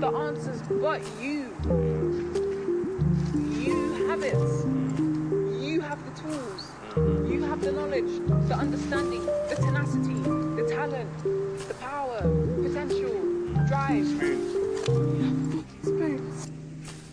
the answers but you. You have it. You have the tools. You have the knowledge, the understanding, the tenacity, the talent, the power, potential, drive. Spoons. Spoons.